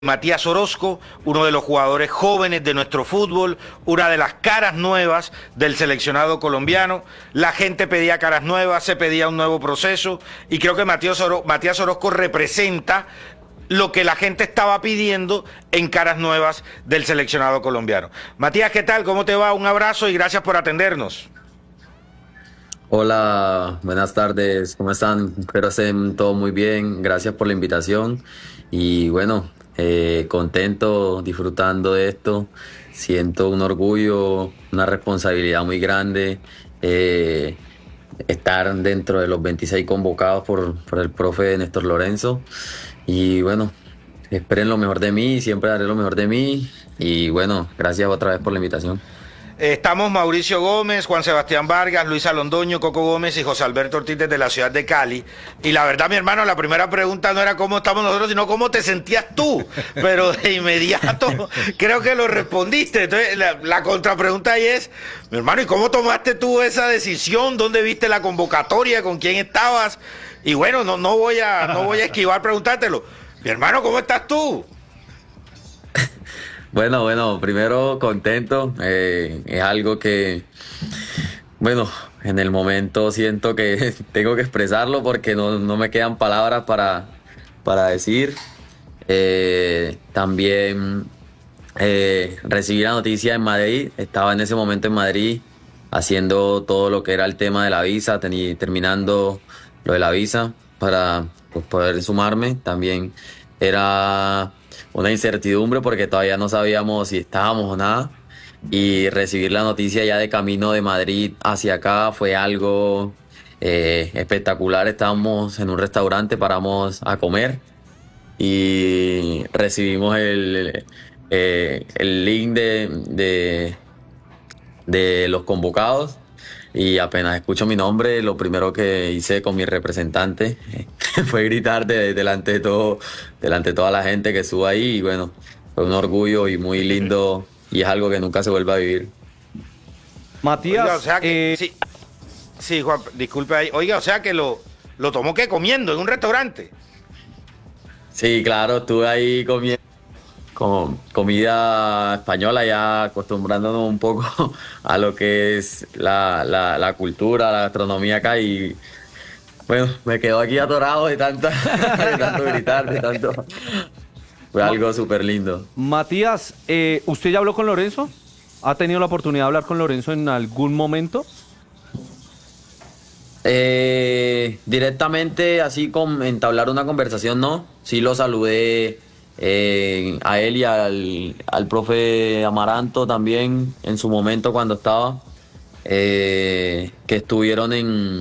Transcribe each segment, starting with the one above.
Matías Orozco, uno de los jugadores jóvenes de nuestro fútbol, una de las caras nuevas del seleccionado colombiano. La gente pedía caras nuevas, se pedía un nuevo proceso y creo que Matías Orozco representa lo que la gente estaba pidiendo en caras nuevas del seleccionado colombiano. Matías, ¿qué tal? ¿Cómo te va? Un abrazo y gracias por atendernos. Hola, buenas tardes, ¿cómo están? Espero estén todo muy bien, gracias por la invitación y bueno, contento, disfrutando de esto, siento un orgullo, una responsabilidad muy grande, estar dentro de los 26 convocados por el profe Néstor Lorenzo y bueno, esperen lo mejor de mí, siempre daré lo mejor de mí y bueno, gracias otra vez por la invitación. Estamos Mauricio Gómez, Juan Sebastián Vargas, Luisa Londoño, Coco Gómez y José Alberto Ortiz desde la ciudad de Cali. Y la verdad, mi hermano, la primera pregunta no era cómo estamos nosotros, sino cómo te sentías tú. Pero de inmediato creo que lo respondiste. Entonces, la contrapregunta ahí es, mi hermano, ¿y cómo tomaste tú esa decisión? ¿Dónde viste la convocatoria? ¿Con quién estabas? Y bueno, no voy a esquivar preguntártelo. Mi hermano, ¿cómo estás tú? Bueno, primero contento, es algo que, bueno, en el momento siento que tengo que expresarlo porque no me quedan palabras para decir. También recibí la noticia en Madrid, estaba en ese momento en Madrid haciendo todo lo que era el tema de la visa, terminando lo de la visa para pues, poder sumarme. También era una incertidumbre porque todavía no sabíamos si estábamos o nada. Y recibir la noticia ya de camino de Madrid hacia acá fue algo espectacular. Estábamos en un restaurante, paramos a comer y recibimos el link de los convocados. Y apenas escucho mi nombre, lo primero que hice con mi representante fue gritar delante de toda la gente que estuvo ahí. Y bueno, fue un orgullo y muy lindo y es algo que nunca se vuelve a vivir. Oiga, o Matías, sea que, sí, Juan, disculpe ahí. Oiga, o sea que lo tomó que comiendo en un restaurante. Sí, claro, estuve ahí comiendo con comida española, ya acostumbrándonos un poco a lo que es la cultura, la gastronomía acá y bueno, me quedo aquí atorado de tanto gritar, de tanto... Fue Ma- algo súper lindo. Matías, ¿usted ya habló con Lorenzo? ¿Ha tenido la oportunidad de hablar con Lorenzo en algún momento? Directamente, así con entablar una conversación, no. Sí lo saludé a él y al profe Amaranto también en su momento cuando estaba, que estuvieron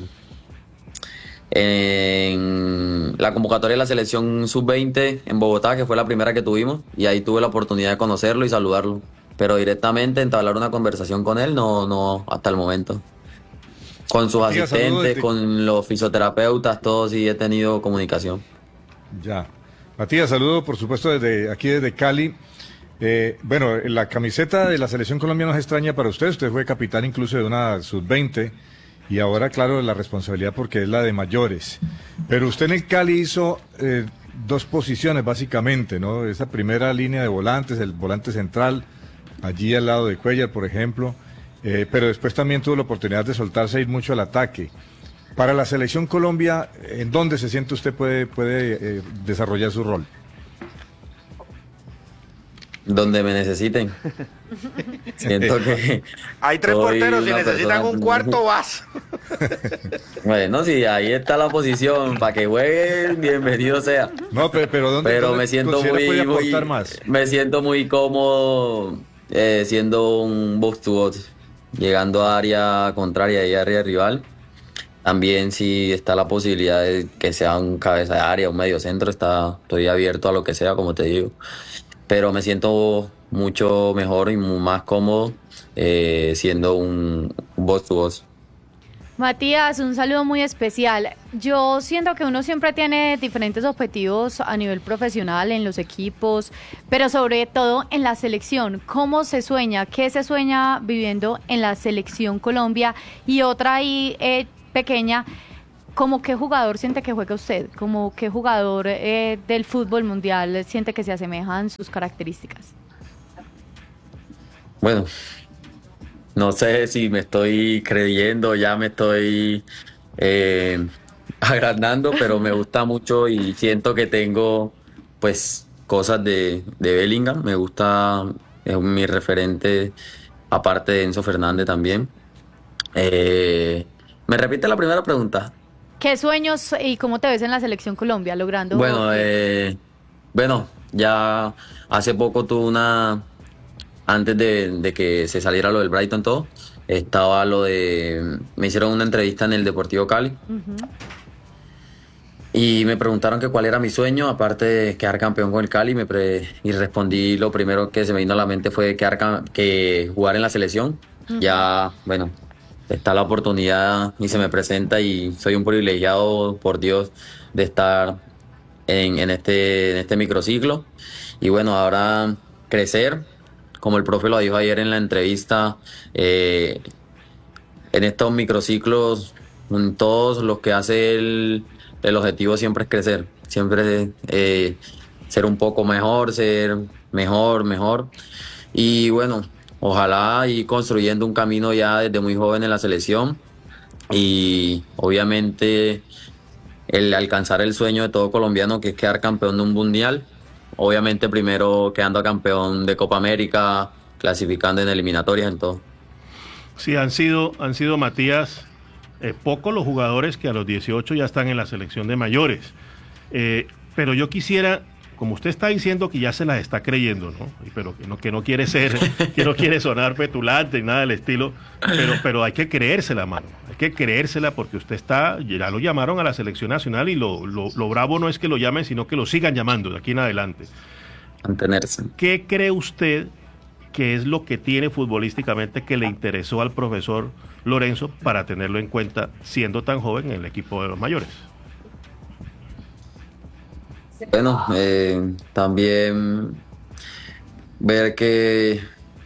en la convocatoria de la selección sub-20 en Bogotá, que fue la primera que tuvimos, y ahí tuve la oportunidad de conocerlo y saludarlo. Pero directamente entablar una conversación con él, no, hasta el momento. Con sus Matías, saludos asistentes, desde... con los fisioterapeutas, todos sí he tenido comunicación. Ya. Matías, saludo por supuesto desde aquí, desde Cali. Bueno, la camiseta de la Selección Colombia no es extraña para usted. Usted fue capitán incluso de una sub-20 y ahora, claro, la responsabilidad porque es la de mayores. Pero usted en el Cali hizo dos posiciones básicamente, ¿no? Esa primera línea de volantes, el volante central, allí al lado de Cuellar, por ejemplo. Pero después también tuvo la oportunidad de soltarse e ir mucho al ataque. Para la Selección Colombia, ¿en dónde se siente usted puede desarrollar su rol? Donde me necesiten. Siento que Hay tres soy porteros, si una necesitan persona... un cuarto, vas. Bueno, sí, ahí está la posición, para que jueguen, bienvenido sea. No, pero Pero ¿dónde me siento considera puede aportar muy, más? me siento muy cómodo siendo un box to box, llegando a área contraria y área rival. También si está la posibilidad de que sea un cabeza de área, un medio centro, estoy abierto a lo que sea, como te digo. Pero me siento mucho mejor y más cómodo siendo un box to box. Matías, un saludo muy especial. Yo siento que uno siempre tiene diferentes objetivos a nivel profesional en los equipos, pero sobre todo en la selección. ¿Cómo se sueña? ¿Qué se sueña viviendo en la selección Colombia? Y otra ahí pequeña, ¿Cómo qué jugador siente que juega usted? ¿Cómo qué jugador del fútbol mundial siente que se asemejan sus características? Bueno, no sé si me estoy creyendo, ya me estoy agrandando, pero me gusta mucho y siento que tengo pues cosas de Bellingham. Me gusta, es mi referente, aparte de Enzo Fernández también. ¿Me repite la primera pregunta? ¿Qué sueños y cómo te ves en la selección Colombia logrando? Bueno, ya hace poco tuve antes de que se saliera lo del Brighton todo, estaba me hicieron una entrevista en el Deportivo Cali y me preguntaron que cuál era mi sueño, aparte de quedar campeón con el Cali, y respondí, lo primero que se me vino a la mente fue que jugar en la selección. Ya, bueno, está la oportunidad y se me presenta y soy un privilegiado, por Dios, de estar en este microciclo. Y bueno, ahora crecer, como el profe lo dijo ayer en la entrevista, en estos microciclos, en todos los que hace el objetivo siempre es crecer, siempre ser un poco mejor, ser mejor. Y bueno, ojalá ir construyendo un camino ya desde muy joven en la selección y obviamente el alcanzar el sueño de todo colombiano, que es quedar campeón de un mundial. Obviamente primero quedando campeón de Copa América, clasificando en eliminatorias, en todo. Sí, han sido Matías, pocos los jugadores que a los 18 ya están en la selección de mayores. Pero yo quisiera, como usted está diciendo que ya se las está creyendo, ¿no? Pero que no quiere que no quiere sonar petulante ni nada del estilo, pero hay que creérsela, mano. Hay que creérsela porque usted ya lo llamaron a la selección nacional y lo bravo no es que lo llamen, sino que lo sigan llamando de aquí en adelante. Mantenerse. ¿Qué cree usted que es lo que tiene futbolísticamente que le interesó al profesor Lorenzo para tenerlo en cuenta siendo tan joven en el equipo de los mayores? Bueno, también ver que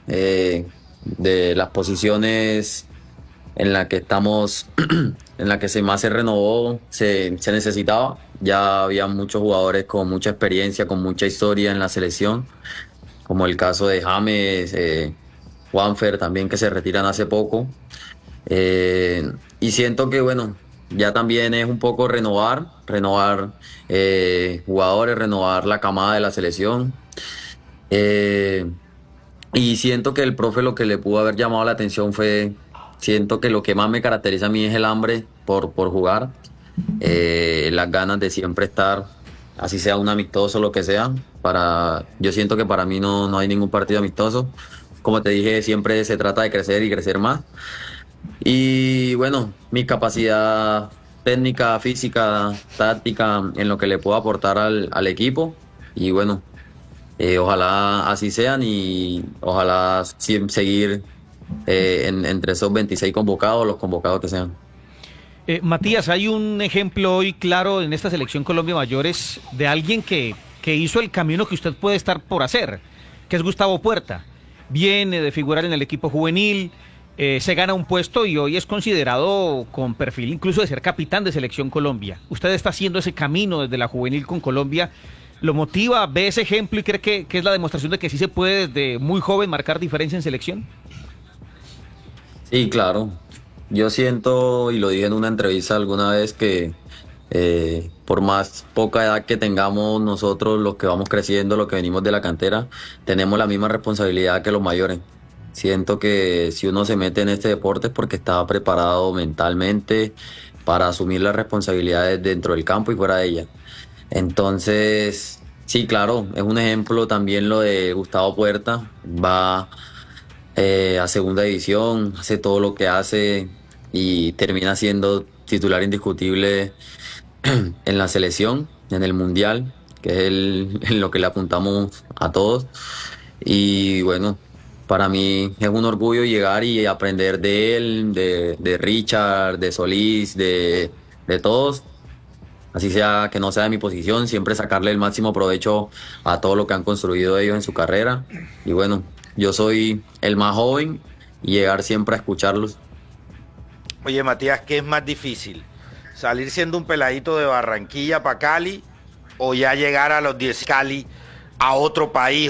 de las posiciones en la que estamos, en la que más se renovó, se necesitaba. Ya había muchos jugadores con mucha experiencia, con mucha historia en la selección, como el caso de James, Juanfer también, que se retiran hace poco. Y siento que, bueno, ya también es un poco renovar jugadores, renovar la camada de la selección. Y siento que el profe lo que le pudo haber llamado la atención siento que lo que más me caracteriza a mí es el hambre por jugar, las ganas de siempre estar, así sea un amistoso o lo que sea. Yo siento que para mí no hay ningún partido amistoso. Como te dije, siempre se trata de crecer y crecer más. Y bueno, mi capacidad técnica, física, táctica, en lo que le puedo aportar al equipo. Y bueno, ojalá así sean y ojalá seguir entre esos 26 convocados, los convocados que sean. Matías, hay un ejemplo hoy claro en esta selección Colombia Mayores de alguien que hizo el camino que usted puede estar por hacer, que es Gustavo Puerta. Viene de figurar en el equipo juvenil, se gana un puesto y hoy es considerado con perfil incluso de ser capitán de Selección Colombia. Usted está haciendo ese camino desde la juvenil con Colombia. ¿Lo motiva, ve ese ejemplo y cree que es la demostración de que sí se puede desde muy joven marcar diferencia en selección? Sí, claro. Yo siento, y lo dije en una entrevista alguna vez, que por más poca edad que tengamos nosotros, los que vamos creciendo, los que venimos de la cantera, tenemos la misma responsabilidad que los mayores. Siento que si uno se mete en este deporte es porque está preparado mentalmente para asumir las responsabilidades dentro del campo y fuera de ella. Entonces, sí, claro, es un ejemplo también lo de Gustavo Puerta. Va a segunda división, hace todo lo que hace y termina siendo titular indiscutible en la selección, en el mundial, que es en lo que le apuntamos a todos. Y bueno, para mí es un orgullo llegar y aprender de él, de Richard, de Solís, de todos. Así sea que no sea de mi posición, siempre sacarle el máximo provecho a todo lo que han construido ellos en su carrera. Y bueno, yo soy el más joven y llegar siempre a escucharlos. Oye, Matías, ¿qué es más difícil? ¿Salir siendo un peladito de Barranquilla para Cali o ya llegar a los 10 Cali a otro país?